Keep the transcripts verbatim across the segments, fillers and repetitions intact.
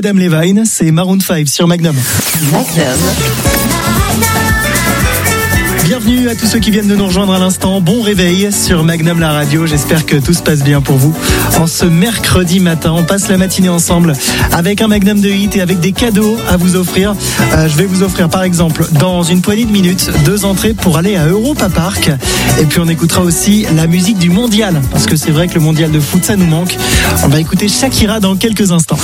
Adam Levine, c'est Maroon cinq sur Magnum. Magnum. Bienvenue à tous ceux qui viennent de nous rejoindre à l'instant. Bon réveil sur Magnum la radio. J'espère que tout se passe bien pour vous. En ce mercredi matin, on passe la matinée ensemble avec un Magnum de hit et avec des cadeaux à vous offrir. Euh, je vais vous offrir par exemple dans une poignée de minutes deux entrées pour aller à Europa Park. Et puis on écoutera aussi la musique du mondial parce que c'est vrai que le mondial de foot ça nous manque. On va écouter Shakira dans quelques instants.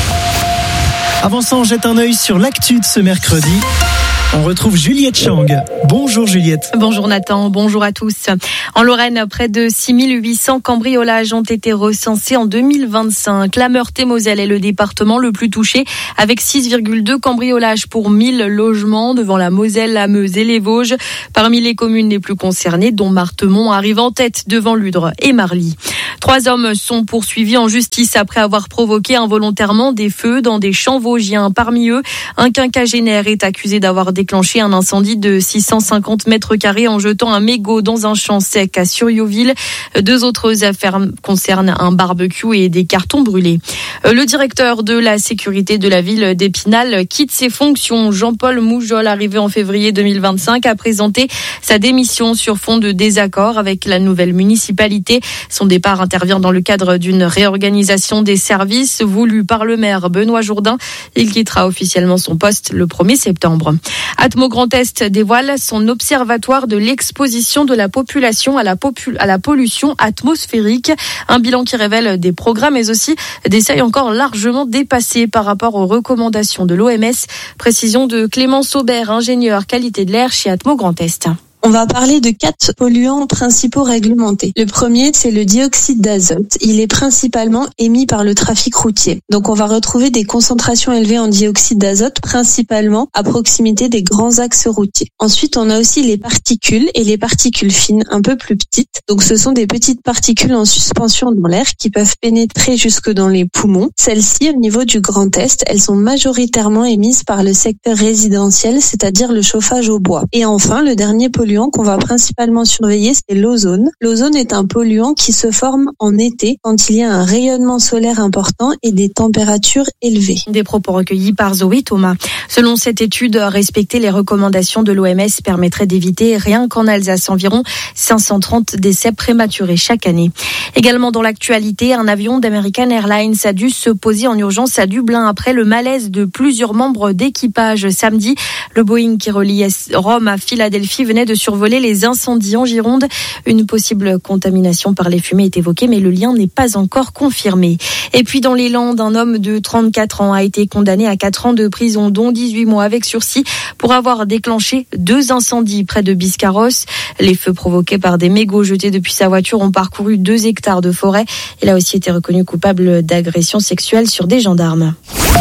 Avant ça, on jette un œil sur l'actu de ce mercredi. On retrouve Juliette Chang. Bonjour Juliette. Bonjour Nathan, bonjour à tous. En Lorraine, près de six mille huit cents cambriolages ont été recensés en deux mille vingt-cinq. La Meurthe-et-Moselle est le département le plus touché avec six virgule deux cambriolages pour mille logements devant la Moselle, la Meuse et les Vosges. Parmi les communes les plus concernées, dont Marthemont arrive en tête devant Ludre et Marly. Trois hommes sont poursuivis en justice après avoir provoqué involontairement des feux dans des champs vosgiens. Parmi eux, un quinquagénaire est accusé d'avoir déclenché un incendie de six cent cinquante mètres carrés en jetant un mégot dans un champ sec à Suriouville. Deux autres affaires concernent un barbecue et des cartons brûlés. Le directeur de la sécurité de la ville d'Épinal quitte ses fonctions. Jean-Paul Moujol, arrivé en février deux mille vingt-cinq, a présenté sa démission sur fond de désaccord avec la nouvelle municipalité. Son départ intervient dans le cadre d'une réorganisation des services voulue par le maire Benoît Jourdain. Il quittera officiellement son poste le premier septembre. Atmo Grand Est dévoile son observatoire de l'exposition de la population à la, popu- à la pollution atmosphérique. Un bilan qui révèle des progrès mais aussi des seuils encore largement dépassés par rapport aux recommandations de l'O M S. Précision de Clémence Aubert, ingénieur qualité de l'air chez Atmo Grand Est. On va parler de quatre polluants principaux réglementés. Le premier, c'est le dioxyde d'azote. Il est principalement émis par le trafic routier. Donc on va retrouver des concentrations élevées en dioxyde d'azote, principalement à proximité des grands axes routiers. Ensuite, on a aussi les particules et les particules fines, un peu plus petites. Donc ce sont des petites particules en suspension dans l'air qui peuvent pénétrer jusque dans les poumons. Celles-ci, au niveau du Grand Est, elles sont majoritairement émises par le secteur résidentiel, c'est-à-dire le chauffage au bois. Et enfin, le dernier polluant qu'on va principalement surveiller, c'est l'ozone. L'ozone est un polluant qui se forme en été quand il y a un rayonnement solaire important et des températures élevées. Des propos recueillis par Zoé Thomas. Selon cette étude, respecter les recommandations de l'O M S permettrait d'éviter rien qu'en Alsace environ cinq cent trente décès prématurés chaque année. Également dans l'actualité, un avion d'American Airlines a dû se poser en urgence à Dublin après le malaise de plusieurs membres d'équipage samedi. Le Boeing qui relie Rome à Philadelphie venait de survoler les incendies en Gironde. Une possible contamination par les fumées est évoquée, mais le lien n'est pas encore confirmé. Et puis dans les Landes, un homme de trente-quatre ans a été condamné à quatre ans de prison, dont dix-huit mois avec sursis, pour avoir déclenché deux incendies près de Biscarrosse. Les feux provoqués par des mégots jetés depuis sa voiture ont parcouru deux hectares de forêt. Il a aussi été reconnu coupable d'agression sexuelle sur des gendarmes.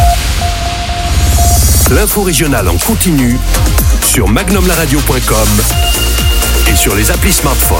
L'info régionale en continu sur magnum la radio point com et sur les applis smartphone.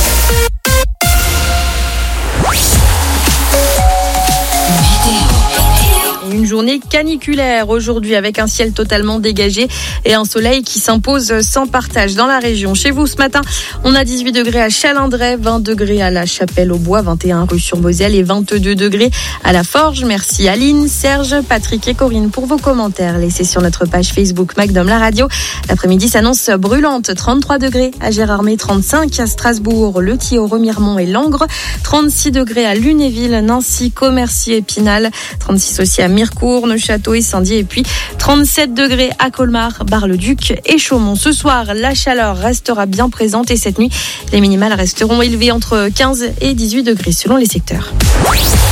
Une journée caniculaire aujourd'hui avec un ciel totalement dégagé et un soleil qui s'impose sans partage dans la région. Chez vous ce matin, on a dix-huit degrés à Chalindray, vingt degrés à la Chapelle-aux-Bois, vingt et un rue sur Moselle et vingt-deux degrés à la Forge. Merci Aline, Serge, Patrick et Corinne pour vos commentaires laissés sur notre page Facebook Magnum la radio. L'après-midi s'annonce brûlante, trente-trois degrés à Gérardmer, trente-cinq à Strasbourg, Le Thillot, Remiremont et Langres, trente-six degrés à Lunéville, Nancy, Commercy, Épinal, trente-six aussi à Mirecourt, Neuchâteau et Saint-Dié et puis trente-sept degrés à Colmar, Bar-le-Duc et Chaumont. Ce soir, la chaleur restera bien présente et cette nuit, les minimales resteront élevées entre quinze et dix-huit degrés selon les secteurs.